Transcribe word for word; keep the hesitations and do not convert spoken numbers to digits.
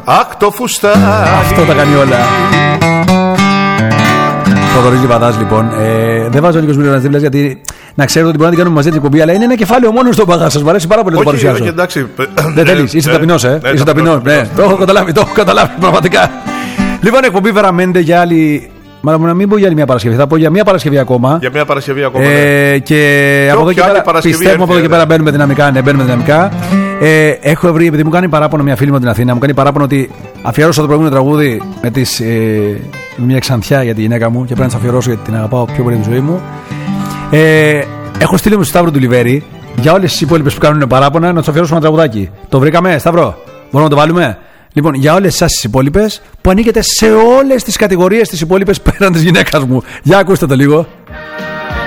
Αχ το φουστάνι. Αυτό τα κάνει όλα. Θοδωρής Λιβαδάς λοιπόν. Ε, δεν βάζω λίγος μιλιονάς δίπλας γιατί να ξέρετε ότι μπορεί να την κάνουμε μαζί την εκπομπή, αλλά είναι ένα κεφάλαιο μόνο στον παγά. Σας μου αρέσει πάρα πολύ να το παρουσιάσω. Όχι, εντάξει. Δεν θέλεις, είσαι ταπεινός, ε. Είσαι ταπεινός. Ναι, το έχω καταλάβει, το έχω καταλάβει πραγματικά. Λοιπόν, εκπομπή Βεραμέντε για άλλη. Μα να μην πω για άλλη μια Παρασκευή, θα πω για μια Παρασκευή ακόμα. Για μια Παρασκευή ακόμα. Ε, ναι. Και από εδώ και πέρα πιστεύουμε από εδώ και πέρα μπαίνουμε δυναμικά. Ναι, μπαίνουμε δυναμικά. Ε, έχω βρει, επειδή μου κάνει παράπονο μια φίλη μου την Αθήνα, μου κάνει παράπονο ότι αφιέρωσα το προηγούμενο τραγούδι με, τις, ε, με μια ξανθιά για τη γυναίκα μου και πρέπει να τη αφιερώσω γιατί την αγαπάω πιο πολύ τη ζωή μου. Ε, έχω στείλει μου στο Σταύρο του Λιβέρη για όλες τις υπόλοιπες που κάνουν παράπονα να του αφιερώσουμε ένα τραγουδάκι. Το βρήκαμε, Σταύρο? Μπορούμε να το βάλουμε? Λοιπόν, για όλες εσάς τις υπόλοιπες που ανήκετε σε όλες τις κατηγορίες τις υπόλοιπες πέραν της γυναίκας μου. Για ακούστε το λίγο.